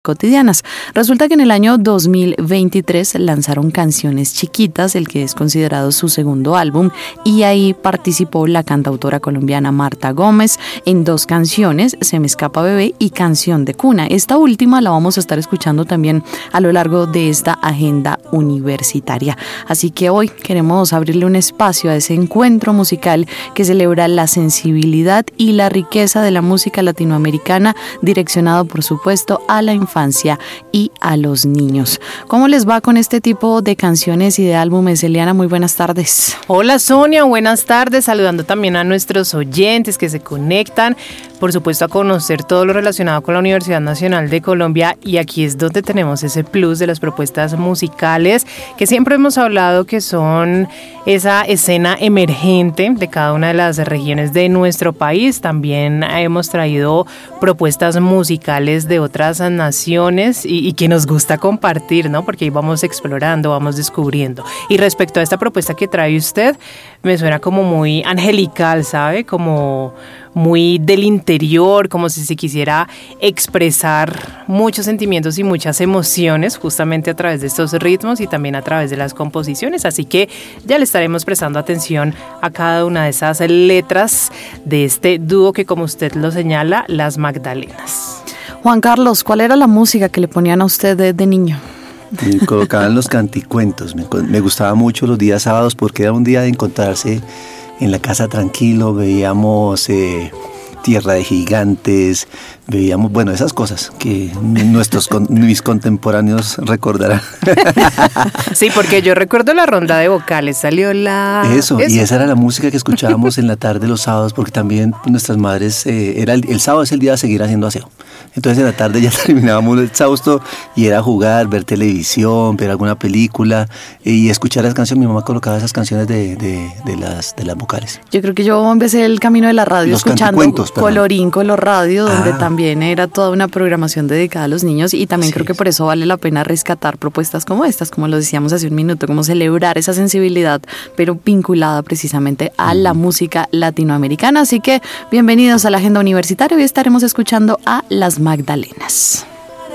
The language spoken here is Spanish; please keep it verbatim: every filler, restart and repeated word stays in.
cotidianas. Resulta que en el año dos mil veintitrés lanzaron Canciones Chiquitas, el que es considerado su segundo álbum, y ahí participó la cantautora colombiana Marta Gómez en dos canciones, Se me escapa bebé y Canción de cuna. Esta última la vamos a estar escuchando también a lo largo de esta agenda universitaria. Así que hoy queremos abrirle un espacio a ese encuentro musical que celebra la sensibilidad y la riqueza de la música latinoamericana, direccionado por supuesto a la infancia infancia y a los niños. ¿Cómo les va con este tipo de canciones y de álbumes, Eliana? Muy buenas tardes. Hola Sonia, buenas tardes, saludando también a nuestros oyentes que se conectan, por supuesto a conocer todo lo relacionado con la Universidad Nacional de Colombia, y aquí es donde tenemos ese plus de las propuestas musicales que siempre hemos hablado que son esa escena emergente de cada una de las regiones de nuestro país. También hemos traído propuestas musicales de otras naciones y, y que nos gusta compartir, ¿no? Porque ahí vamos explorando, vamos descubriendo. Y respecto a esta propuesta que trae usted, me suena como muy angelical, ¿sabe? Como muy del interior, como si se quisiera expresar muchos sentimientos y muchas emociones justamente a través de estos ritmos y también a través de las composiciones. Así que ya le estaremos prestando atención a cada una de esas letras de este dúo que, como usted lo señala, Las Magdalenas. Juan Carlos, ¿cuál era la música que le ponían a usted de, de niño? Me colocaban los canticuentos. Me, me gustaba mucho los días sábados porque era un día de encontrarse en la casa tranquilo. Veíamos eh, Tierra de Gigantes, veíamos, bueno, esas cosas que nuestros mis contemporáneos recordarán. Sí, porque yo recuerdo la ronda de vocales, salió la... Eso, Eso. Y esa era la música que escuchábamos en la tarde los sábados, porque también nuestras madres, eh, era el, el sábado es el día de seguir haciendo aseo. Entonces en la tarde ya terminábamos el exhausto y era jugar, ver televisión, ver alguna película y escuchar las canciones. Mi mamá colocaba esas canciones de, de, de, las, de las vocales. Yo creo que yo empecé el camino de la radio los escuchando Colorín Color Radio, donde ah. también era toda una programación dedicada a los niños, y también sí, creo que por eso vale la pena rescatar propuestas como estas, como lo decíamos hace un minuto, como celebrar esa sensibilidad, pero vinculada precisamente a la música latinoamericana. Así que bienvenidos a la Agenda Universitaria. Hoy estaremos escuchando a Las Magdalenas.